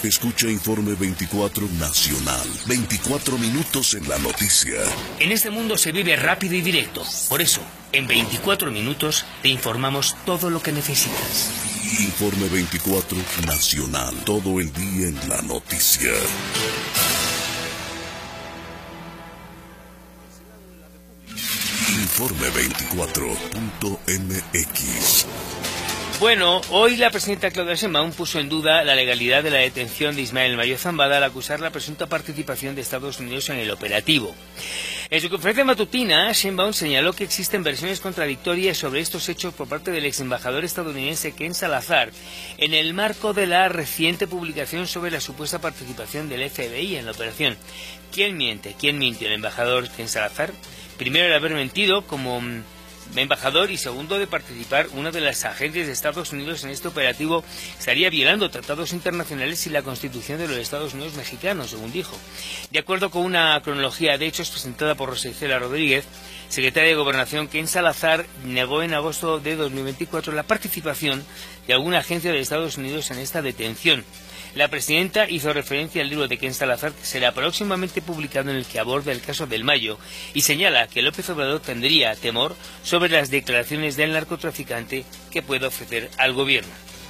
Escucha Informe 24 Nacional. 24 minutos en la noticia. En este mundo se vive rápido y directo. Por eso, en 24 minutos te informamos todo lo que necesitas. Informe 24 Nacional. Todo el día en la noticia. Informe 24.mx. Bueno, hoy la presidenta Claudia Sheinbaum puso en duda la legalidad de la detención de Ismael Mayo Zambada al acusar la presunta participación de Estados Unidos en el operativo. En su conferencia matutina, Sheinbaum señaló que existen versiones contradictorias sobre estos hechos por parte del ex embajador estadounidense Ken Salazar en el marco de la reciente publicación sobre la supuesta participación del FBI en la operación. ¿Quién miente? ¿Quién mintió? ¿El embajador Ken Salazar? Primero, el haber mentido como embajador, y segundo, de participar una de las agentes de Estados Unidos en este operativo estaría violando tratados internacionales y la Constitución de los Estados Unidos mexicanos, según dijo. De acuerdo con una cronología de hechos presentada por Rosa Isela Rodríguez, secretaria de Gobernación, Ken Salazar negó en agosto de 2024 la participación de alguna agencia de Estados Unidos en esta detención. La presidenta hizo referencia al libro de Ken Salazar, que será próximamente publicado, en el que aborda el caso del Mayo, y señala que López Obrador tendría temor sobre las declaraciones del narcotraficante que puede ofrecer al gobierno.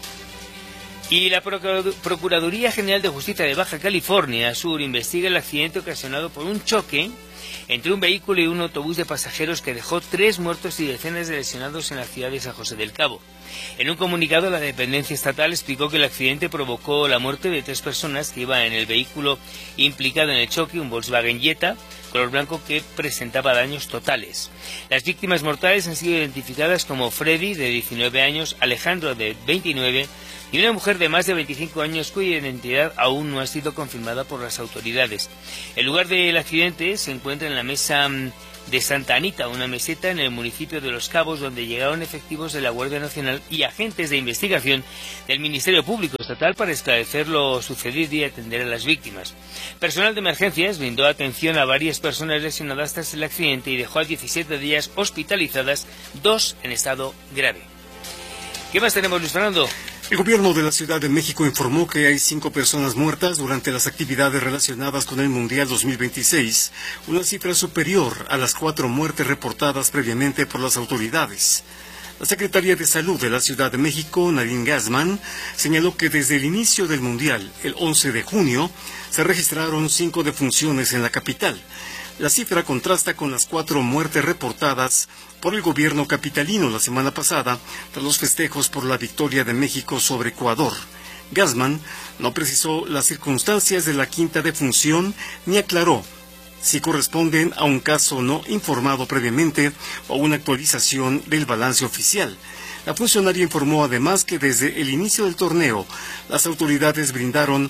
Y la Procuraduría General de Justicia de Baja California Sur investiga el accidente ocasionado por un choque entre un vehículo y un autobús de pasajeros que dejó 3 muertos y decenas de lesionados en la ciudad de San José del Cabo. En un comunicado, la dependencia estatal explicó que el accidente provocó la muerte de 3 personas que iban en el vehículo implicado en el choque, un Volkswagen Jetta color blanco que presentaba daños totales. Las víctimas mortales han sido identificadas como Freddy, de 19 años, Alejandro, de 29, y una mujer de más de 25 años cuya identidad aún no ha sido confirmada por las autoridades. El lugar del accidente se encuentra en la mesa de Santa Anita, una meseta en el municipio de Los Cabos, donde llegaron efectivos de la Guardia Nacional y agentes de investigación del Ministerio Público Estatal para esclarecer lo sucedido y atender a las víctimas. Personal de emergencias brindó atención a varias personas lesionadas tras el accidente y dejó a 17 de ellas hospitalizadas, 2 en estado grave. ¿Qué más tenemos, Luis Fernando? El gobierno de la Ciudad de México informó que hay 5 personas muertas durante las actividades relacionadas con el Mundial 2026, una cifra superior a las 4 muertes reportadas previamente por las autoridades. La Secretaría de Salud de la Ciudad de México, Nadine Gassman, señaló que desde el inicio del Mundial, el 11 de junio, se registraron 5 defunciones en la capital. La cifra contrasta con las 4 muertes reportadas por el gobierno capitalino la semana pasada tras los festejos por la victoria de México sobre Ecuador. Gassman no precisó las circunstancias de la 5ª defunción ni aclaró si corresponden a un caso no informado previamente o una actualización del balance oficial. La funcionaria informó además que desde el inicio del torneo, las autoridades brindaron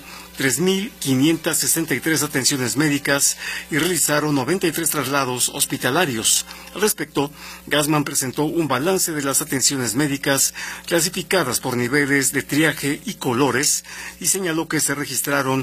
3.563 atenciones médicas y realizaron 93 traslados hospitalarios. Al respecto, Gassman presentó un balance de las atenciones médicas clasificadas por niveles de triaje y colores y señaló que se registraron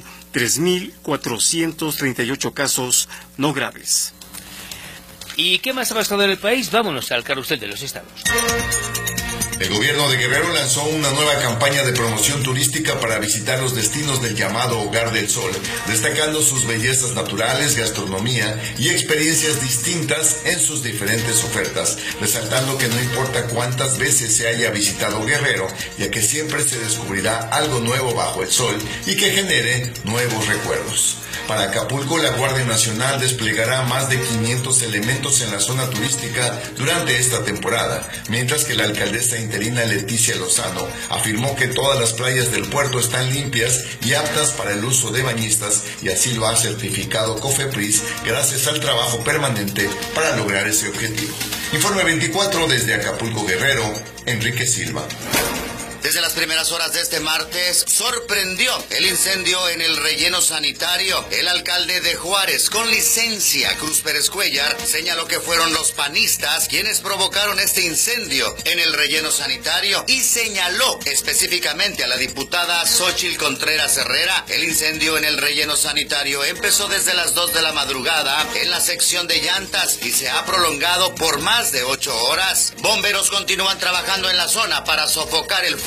3.438 casos no graves. ¿Y qué más ha pasado en el país? Vámonos al carrusel de los estados. El gobierno de Guerrero lanzó una nueva campaña de promoción turística para visitar los destinos del llamado Hogar del Sol, destacando sus bellezas naturales, gastronomía y experiencias distintas en sus diferentes ofertas, resaltando que no importa cuántas veces se haya visitado Guerrero, ya que siempre se descubrirá algo nuevo bajo el sol y que genere nuevos recuerdos. Para Acapulco, la Guardia Nacional desplegará más de 500 elementos en la zona turística durante esta temporada, mientras que la alcaldesa interina Leticia Lozano afirmó que todas las playas del puerto están limpias y aptas para el uso de bañistas, y así lo ha certificado COFEPRIS gracias al trabajo permanente para lograr ese objetivo. Informe 24 desde Acapulco, Guerrero, Enrique Silva. Desde las primeras horas de este martes, sorprendió el incendio en el relleno sanitario. El alcalde de Juárez, con licencia, Cruz Pérez Cuellar, señaló que fueron los panistas quienes provocaron este incendio en el relleno sanitario y señaló específicamente a la diputada Xóchitl Contreras Herrera. El incendio en el relleno sanitario empezó desde las 2 de la madrugada en la sección de llantas y se ha prolongado por más de 8 horas. Bomberos continúan trabajando en la zona para sofocar el fuego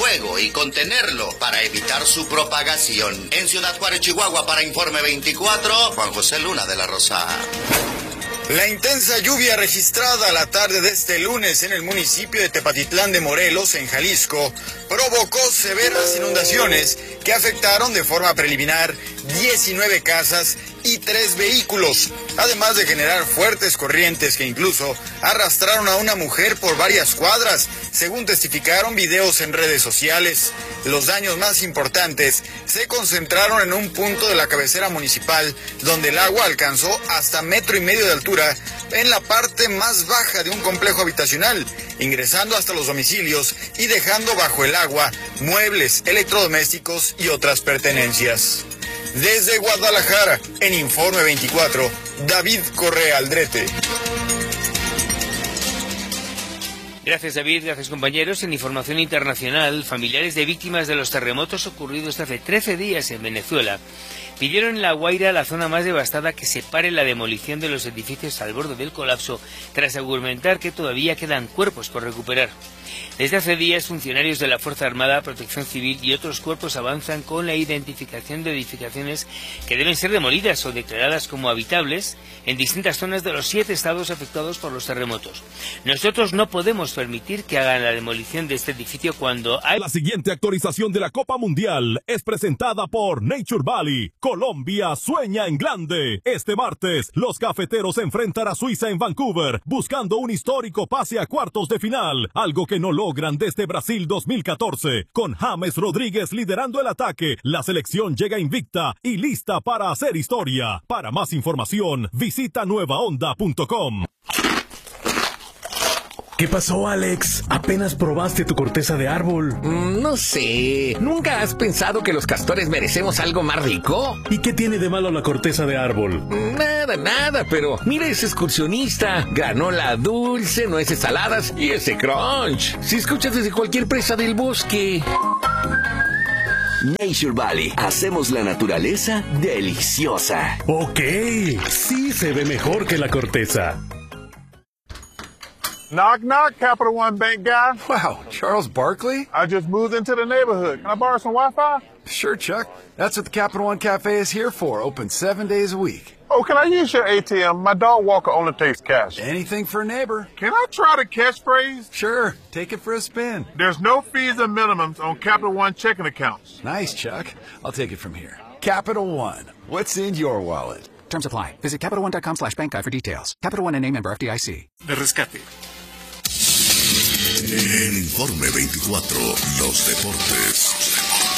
fuego y contenerlo para evitar su propagación. En Ciudad Juárez, Chihuahua, para Informe 24, Juan José Luna de la Rosa. La intensa lluvia registrada la tarde de este lunes en el municipio de Tepatitlán de Morelos, en Jalisco, provocó severas inundaciones que afectaron de forma preliminar 19 casas y 3 vehículos, además de generar fuertes corrientes que incluso arrastraron a una mujer por varias cuadras, según testificaron videos en redes sociales. Los daños más importantes se concentraron en un punto de la cabecera municipal, donde el agua alcanzó hasta 1,5 metros de altura en la parte más baja de un complejo habitacional, ingresando hasta los domicilios y dejando bajo el agua muebles, electrodomésticos y otras pertenencias. Desde Guadalajara, en Informe 24, David Correa Aldrete. Gracias, David. Gracias, compañeros. En información internacional, familiares de víctimas de los terremotos ocurridos hace 13 días en Venezuela pidieron en La Guaira, la zona más devastada, que se pare la demolición de los edificios al borde del colapso, tras argumentar que todavía quedan cuerpos por recuperar. Desde hace días, funcionarios de la Fuerza Armada, Protección Civil y otros cuerpos avanzan con la identificación de edificaciones que deben ser demolidas o declaradas como habitables en distintas zonas de los 7 estados afectados por los terremotos. Nosotros no podemos permitir que hagan la demolición de este edificio cuando hay... La siguiente actualización de la Copa Mundial es presentada por Nature Valley. Colombia sueña en grande. Este martes, los cafeteros se enfrentan a Suiza en Vancouver, buscando un histórico pase a cuartos de final, algo que no logran desde Brasil 2014. Con James Rodríguez liderando el ataque, la selección llega invicta y lista para hacer historia. Para más información, visita nuevaonda.com. ¿Qué pasó, Alex? ¿Apenas probaste tu corteza de árbol? No sé. ¿Nunca has pensado que los castores merecemos algo más rico? ¿Y qué tiene de malo la corteza de árbol? Nada, pero mira ese excursionista. Granola dulce, nueces saladas y ese crunch. Si escuchas desde cualquier presa del bosque. Nature Valley. Hacemos la naturaleza deliciosa. Ok, sí se ve mejor que la corteza. Knock, knock, Capital One Bank guy. Wow, Charles Barkley? I just moved into the neighborhood. Can I borrow some Wi-Fi? Sure, Chuck. That's what the Capital One Cafe is here for. Open 7 days a week. Oh, can I use your ATM? My dog walker only takes cash. Anything for a neighbor. Can I try the catchphrase? Sure, take it for a spin. There's no fees or minimums on Capital One checking accounts. Nice, Chuck. I'll take it from here. Capital One. What's in your wallet? Terms apply. Visit CapitalOne.com/bankguy for details. Capital One and member FDIC. De rescate. En Informe 24, los deportes.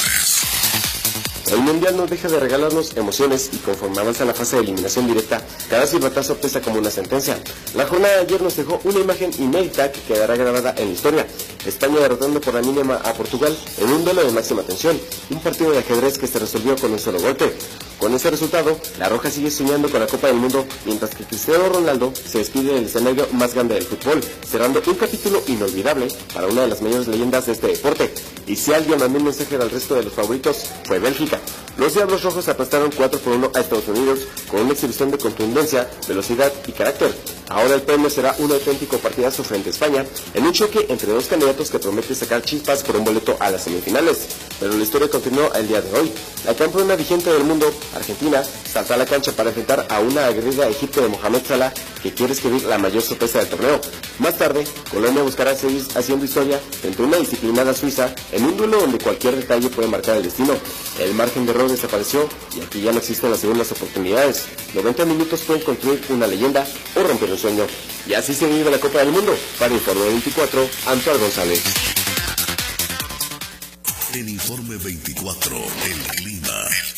El Mundial no deja de regalarnos emociones y conforme avanza la fase de eliminación directa, cada silbatazo pesa como una sentencia. La jornada de ayer nos dejó una imagen inédita que quedará grabada en la historia. España derrotando por la mínima a Portugal en un duelo de máxima tensión, un partido de ajedrez que se resolvió con un solo golpe. Con ese resultado, la Roja sigue soñando con la Copa del Mundo, mientras que Cristiano Ronaldo se despide del escenario más grande del fútbol, cerrando un capítulo inolvidable para una de las mayores leyendas de este deporte. Y si alguien mandó un mensaje al resto de los favoritos, fue Bélgica. Los Diablos Rojos aplastaron 4-1 a Estados Unidos con una exhibición de contundencia, velocidad y carácter. Ahora el premio será un auténtico partidazo frente a España, en un choque entre dos candidatos que promete sacar chispas por un boleto a las semifinales. Pero la historia continuó el día de hoy. La campeona vigente del mundo, Argentina, saltó a la cancha para enfrentar a una aguerrida Egipto de Mohamed Salah, que quiere escribir la mayor sorpresa del torneo. Más tarde, Colombia buscará seguir haciendo historia frente a una disciplinada Suiza en un duelo donde cualquier detalle puede marcar el destino. El margen de error desapareció y aquí ya no existen las segundas oportunidades. 90 minutos pueden construir una leyenda o romper un sueño. Y así se vive la Copa del Mundo. Para Informe 24, Antoine González. En Informe 24, el clima.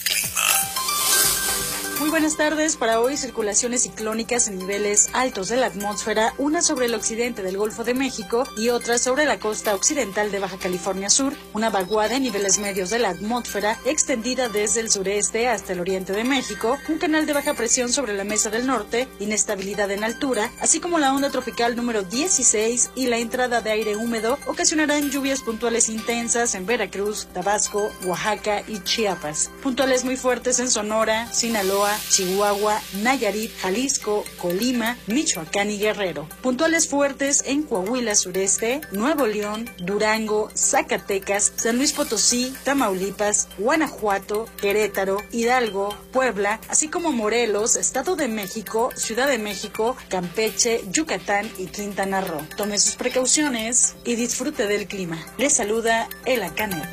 Muy buenas tardes. Para hoy, circulaciones ciclónicas en niveles altos de la atmósfera, una sobre el occidente del Golfo de México y otra sobre la costa occidental de Baja California Sur, una vaguada en niveles medios de la atmósfera extendida desde el sureste hasta el oriente de México, un canal de baja presión sobre la mesa del norte, inestabilidad en altura, así como la onda tropical número 16 y la entrada de aire húmedo ocasionarán lluvias puntuales intensas en Veracruz, Tabasco, Oaxaca y Chiapas, puntuales muy fuertes en Sonora, Sinaloa, Sinaloa, Chihuahua, Nayarit, Jalisco, Colima, Michoacán y Guerrero. Puntuales fuertes en Coahuila Sureste, Nuevo León, Durango, Zacatecas, San Luis Potosí, Tamaulipas, Guanajuato, Querétaro, Hidalgo, Puebla, así como Morelos, Estado de México, Ciudad de México, Campeche, Yucatán y Quintana Roo. Tome sus precauciones y disfrute del clima. Les saluda Ela Canet.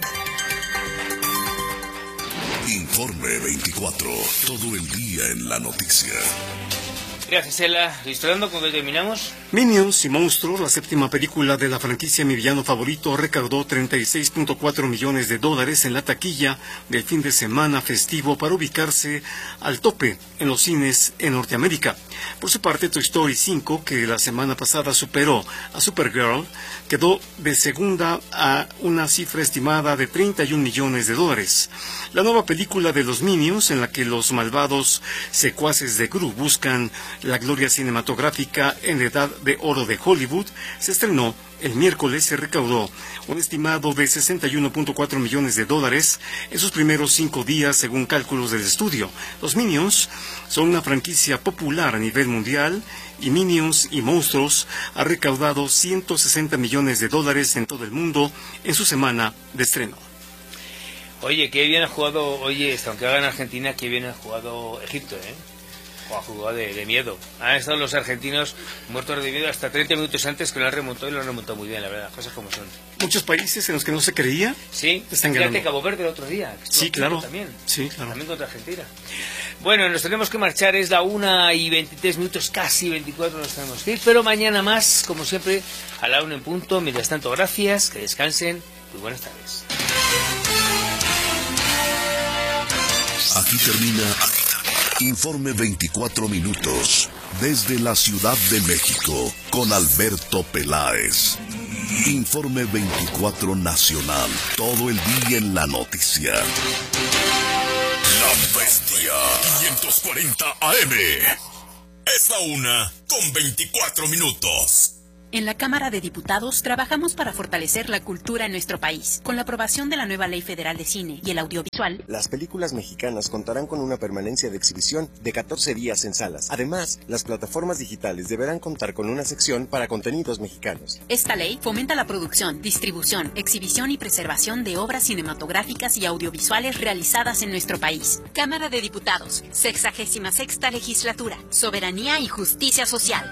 Informe 24. Todo el día en la noticia. Gracias, Ela. Listo, ¿con qué terminamos? Minions y Monstruos, la séptima película de la franquicia Mi Villano Favorito, recaudó $36.4 millones en la taquilla del fin de semana festivo para ubicarse al tope en los cines en Norteamérica. Por su parte, Toy Story 5, que la semana pasada superó a Supergirl, quedó de segunda a una cifra estimada de $31 millones. La nueva película de los Minions, en la que los malvados secuaces de Gru buscan la gloria cinematográfica en la edad de oro de Hollywood, se estrenó el miércoles. Se recaudó un estimado de $61.4 millones en sus primeros 5 días, según cálculos del estudio. Los Minions son una franquicia popular a nivel mundial y Minions y Monstruos ha recaudado $160 millones en todo el mundo en su semana de estreno. Oye, qué bien ha jugado, aunque haga en Argentina, qué bien ha jugado Egipto, Ha jugado de miedo. Han estado los argentinos muertos de miedo hasta 30 minutos antes, que lo han remontado y lo han remontado muy bien, la verdad, cosas como son. Muchos países en los que no se creía. Sí, están ganando. Cabo Verde el otro día. Sí, claro. También. Sí, claro. También contra Argentina. Bueno, nos tenemos que marchar, es la 1:23, casi 24 nos tenemos que ir, pero mañana más, como siempre, a la 1 en punto. Mientras tanto, gracias, que descansen, muy buenas tardes. Aquí termina Informe 24 minutos desde la Ciudad de México con Alberto Peláez. Informe 24 nacional, todo el día en la noticia. La Bestia 540 AM. Es la 1:24. En la Cámara de Diputados trabajamos para fortalecer la cultura en nuestro país. Con la aprobación de la nueva Ley Federal de Cine y el Audiovisual, las películas mexicanas contarán con una permanencia de exhibición de 14 días en salas. Además, las plataformas digitales deberán contar con una sección para contenidos mexicanos. Esta ley fomenta la producción, distribución, exhibición y preservación de obras cinematográficas y audiovisuales realizadas en nuestro país. Cámara de Diputados, 66ª Legislatura, Soberanía y Justicia Social.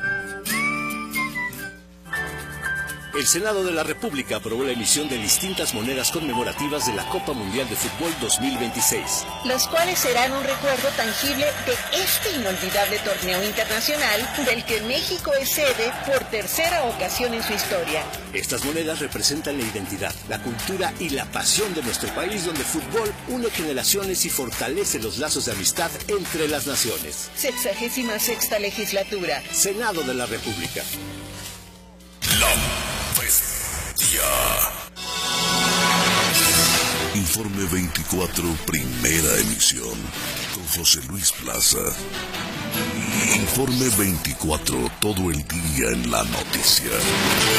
El Senado de la República aprobó la emisión de distintas monedas conmemorativas de la Copa Mundial de Fútbol 2026. Los cuales serán un recuerdo tangible de este inolvidable torneo internacional del que México es sede por tercera ocasión en su historia. Estas monedas representan la identidad, la cultura y la pasión de nuestro país, donde el fútbol une generaciones y fortalece los lazos de amistad entre las naciones. 66ª Legislatura. Senado de la República. Informe 24, primera emisión, con José Luis Plaza. Informe 24, todo el día en la noticia.